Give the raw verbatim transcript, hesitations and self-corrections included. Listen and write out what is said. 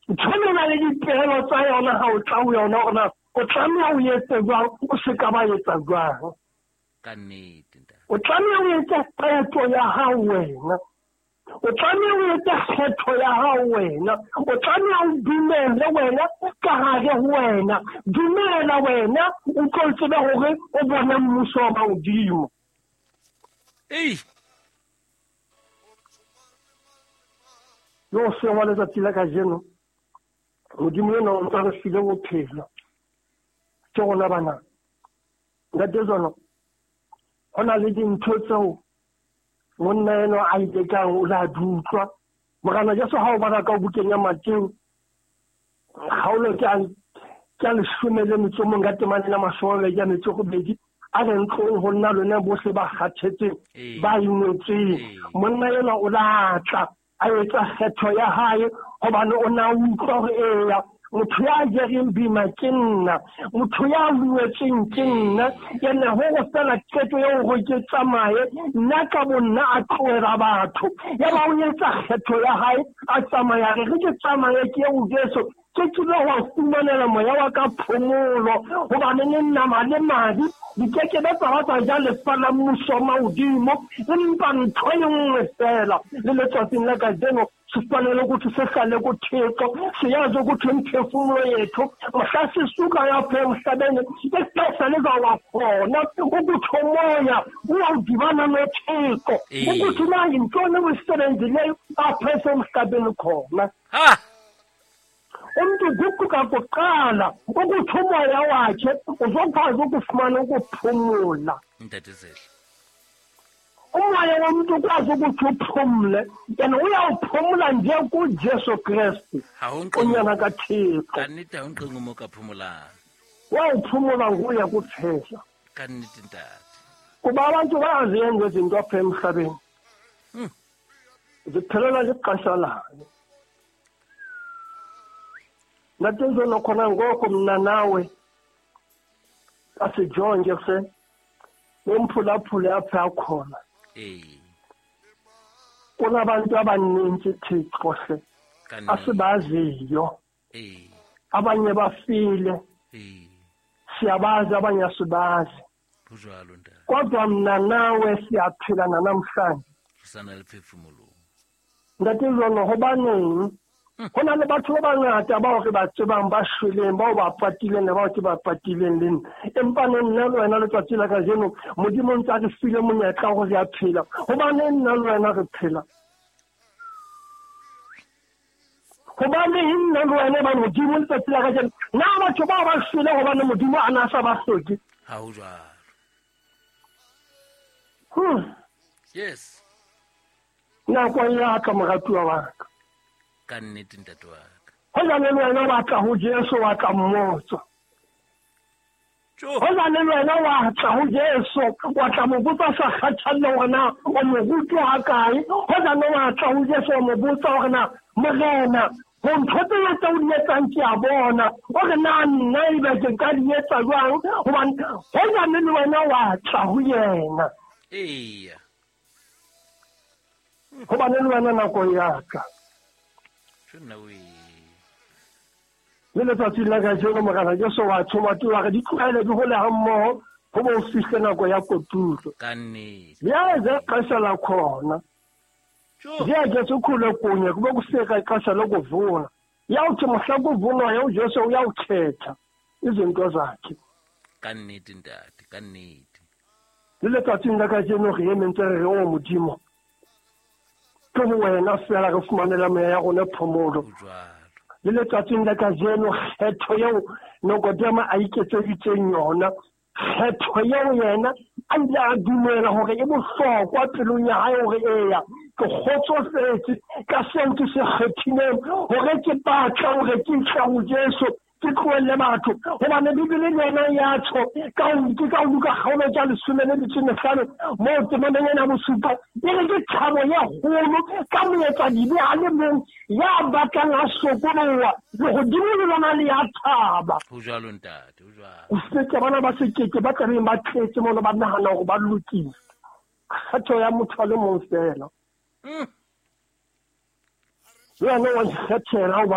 tshwanela le dipehelo tsa yona ha o tla ho yona hore na o tlameha o etse jwang o se ka ba etsa jwang ka nnete ntate o tlameha o etse qeto ya hao wena o tlameha o etse kgetho ya hao wena o tlameha o dumele wena ka hare ho wena dumela wena o tlo tsebe hore o bone mmuso wa Modimo ei yo se wa letsatsi la kajeno Modimo yena o ntse re file bophelo ke rona bana ntate zona hona le dintho tseo monna eno a itekang o la dutlwa morana Jesu ha o bana ka bukeng ya Mateo ha o le ka ka le shumele metso mo ngate manela masole ya metso go bedi a re ntlo ho nna lona bohle ba khathetse ba inotse monna eno o la tla a etsa kgetho ya hae hobane o na utlwa hore eya motho ya jereng bima ke nna motho ya luetseng ke nna yena ho go fela qeto ya hore ke tsamaye nna ka bonna a tloela batho ya ba o etsa kgetho ya hae a tsamaya re ke tsamaye ke o Jesu ke tsile ho fumanela moya wa ka phomolo hobane ne nna male madi dikeke ba tsa ba ja le fala mmuso Modimo empa ntho e nngwe fela le letsatsing la ka jeno sifanele ukuthi sesale kuThixo siyazi ukuthi imphefumulo yethu mhlasisuka yapha emhlabeni ixesha lizawa khona ukuthi umoya uyawudibana noThixo ukuthi manje intoni uyisebenzileyo apha emhlabeni khona ha umuntu guquka kuqala ukuthi umoya wakhe uzokwazi ukufumana ukuphumula ntatezela umoya womuntu ukwazi ukuthi uphumule yena uyawuphumula nje kuJesu Kristu unyana kaThixo kanite unqinga mo kaphumula wawuphumula nguye kuphela kanite ntate kuba abantu bayaziyenza izinto apha emhlabeni ziphelela ixesha layo natenzo nokhona ngoko mna nawe asijonge se nomphulaphula apha khona eh kunabantu abaninzi Thixo se asibaziyo eh abanye bafile eh siyabazi abanye asibazi kujalo nda kodwa mna nawe siyaphila namhlanje sana liphefumulo ndatenzo no hobaneng hona le batho ba bangata ba hore ba tsebang ba shweleng ba ba patileng le ba ke ba patileng le empa nna le wena le tsatsi la ka jeno Modimo ntse re file monyetla go ya phela hobane nna le wena re phela hobane nna le wena ba Modimo le tsatsi la ka jeno na batho ba ba shwele hobane Modimo ana sa ba hloke ha o jwalo hm yes na kwa ya ka moratuwa wa ka ka nnete ntate wa ka ho jane le wena wa tla ho Jesu wa tla mmotsa ho jane le wena wa tla ho Jesu wa tla mo botsa sa kgathalle hore na o mo rutwa ha kae ho jane wa tla ho Jesu o mo botsa hore na morena ho nthote ya tsa o di etsang ke a bona hore na nna e be ke ka di etsa jwang hobane ho jane le wena wa tla ho yena eya hobane le wena nako ya ka le letsatsi la ka jeno mogala Jesu wa thoma twa ga di tlwaele di gole ha mmogo go bo fihle nako ya kotulo ka nnete ya ze qesha la khona ya Jesu khule kunye kube kuseka ixesha lokuvuna yawuthi mhla kuvunwa ya uJesu uyawukhetha izinto zakhe ka nnete ntate ka nnete le letsatsi la ka jeno re ementse re o Modimo ke wena fela re fumanela moya ya rona phomolo le letsatsing la ka jeno kgetho yeo Nokodema a iketseditseng yona kgetho yeo yena a ile a dumela hore e bohlokwa pelong ya hae hore eya ke kgotsofetse ka seo ke se kgethileng hore ke batla hore ke tla ho Jesu ke tlohelle batho hobane Bibele yona ya tsho ka ke ka Luka kgaolo tsa lesome le metsomehlano moo temaneng ena bosupa e re ke thabo ya holo ka moetsadile a le mong ya batlang a sokolowa legodimo le lona le ya thaba ho jwalo ntate ho jwalo o seke bana ba sekeke ba tlabeng ba tletse mono ba nagana hore ba lokile kgetho ya motho a le mong fela yena wa ikgethela